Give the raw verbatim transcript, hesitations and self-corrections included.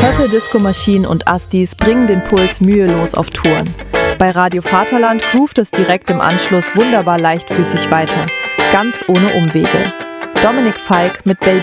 Purple Disco Machine und Astis bringen den Puls mühelos auf Touren. Bei Radio Vaterland groovt es direkt im Anschluss wunderbar leichtfüßig weiter, ganz ohne Umwege. Dominik Feick mit Baby